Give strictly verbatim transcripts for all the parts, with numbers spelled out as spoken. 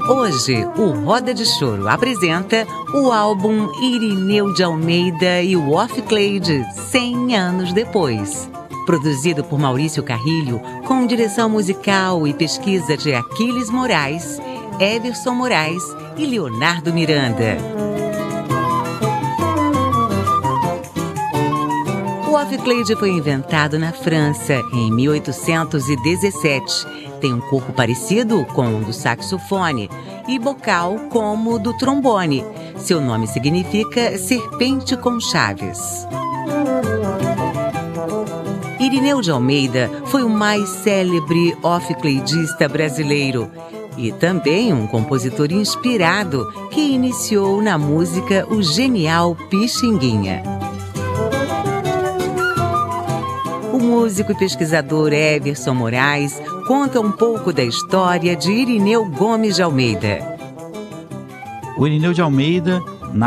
Hoje, o Roda de Choro apresenta o álbum Irineu de Almeida e o Off Clade, cem anos depois. Produzido por Maurício Carrilho, com direção musical e pesquisa de Aquiles Moraes, Everson Moraes e Leonardo Miranda. O Off Clade foi inventado na França em mil oitocentos e dezessete. Tem um corpo parecido com o do saxofone e bocal como o do trombone. Seu nome significa serpente com chaves. Irineu de Almeida foi o mais célebre off-cladista brasileiro e também um compositor inspirado que iniciou na música o genial Pixinguinha. O músico e pesquisador Everson Moraes conta um pouco da história de Irineu Gomes de Almeida. O Irineu de Almeida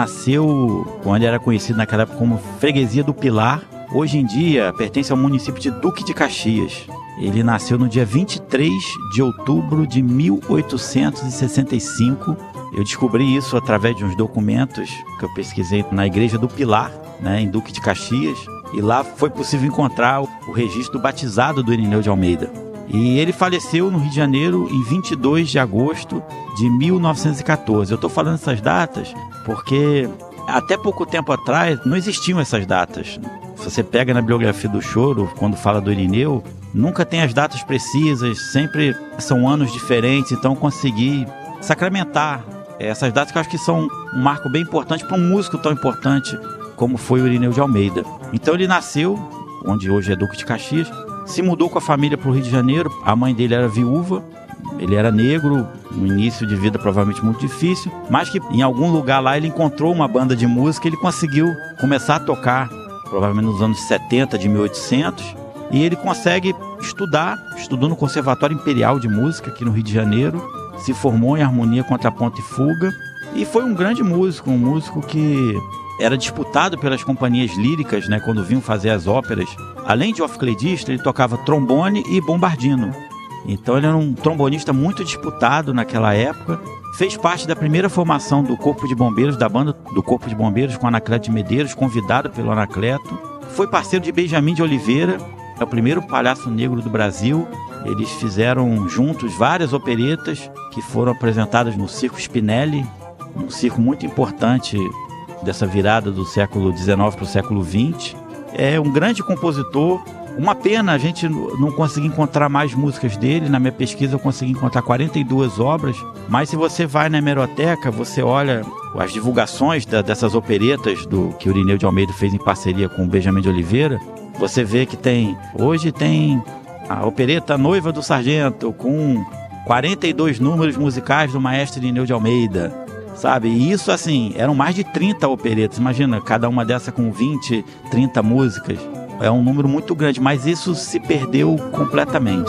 nasceu onde era conhecido naquela época como Freguesia do Pilar. Hoje em dia pertence ao município de Duque de Caxias. Ele nasceu no dia vinte e três de outubro de mil oitocentos e sessenta e cinco. Eu descobri isso através de uns documentos que eu pesquisei na Igreja do Pilar, né, em Duque de Caxias. E lá foi possível encontrar o registro do batizado do Irineu de Almeida. E ele faleceu no Rio de Janeiro em vinte e dois de agosto de mil novecentos e catorze. Eu estou falando essas datas porque até pouco tempo atrás não existiam essas datas. Se você pega na bibliografia do choro, quando fala do Irineu, nunca tem as datas precisas, sempre são anos diferentes, então eu consegui sacramentar essas datas que eu acho que são um marco bem importante para um músico tão importante como foi o Irineu de Almeida. Então ele nasceu, onde hoje é Duque de Caxias, se mudou com a família para o Rio de Janeiro. A mãe dele era viúva, ele era negro, no início de vida provavelmente muito difícil, mas que em algum lugar lá ele encontrou uma banda de música, ele conseguiu começar a tocar, provavelmente nos anos setenta de mil e oitocentos, e ele consegue estudar, estudou no Conservatório Imperial de Música aqui no Rio de Janeiro, se formou em harmonia, contraponto e fuga, e foi um grande músico, um músico que era disputado pelas companhias líricas, né, quando vinham fazer as óperas. Além de off-cladista, ele tocava trombone e bombardino. Então ele era um trombonista muito disputado naquela época. Fez parte da primeira formação do Corpo de Bombeiros, da banda do Corpo de Bombeiros com Anacleto de Medeiros, convidado pelo Anacleto. Foi parceiro de Benjamin de Oliveira, é o primeiro palhaço negro do Brasil. Eles fizeram juntos várias operetas que foram apresentadas no Circo Spinelli, um circo muito importante dessa virada do século dezenove para o século vinte. É um grande compositor. Uma pena a gente não conseguir encontrar mais músicas dele. Na minha pesquisa eu consegui encontrar quarenta e duas obras, mas se você vai na hemeroteca, você olha as divulgações da, dessas operetas do, que o Irineu de Almeida fez em parceria com o Benjamin de Oliveira, você vê que tem, hoje tem a opereta Noiva do Sargento, com quarenta e dois números musicais do maestro Irineu de Almeida. Sabe, e isso assim, eram mais de trinta operetas, imagina, cada uma dessa com vinte, trinta músicas, é um número muito grande, mas isso se perdeu completamente.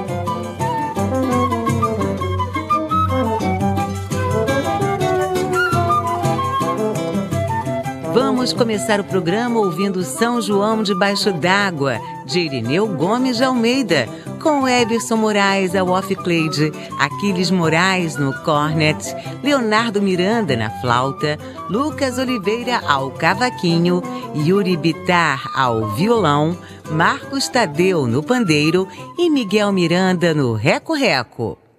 Vamos começar o programa ouvindo São João debaixo d'água, de Irineu Gomes de Almeida, com Everson Moraes ao off-clade, Aquiles Moraes no cornet, Leonardo Miranda na flauta, Lucas Oliveira ao cavaquinho, Yuri Bittar ao violão, Marcos Tadeu no pandeiro e Miguel Miranda no reco-reco.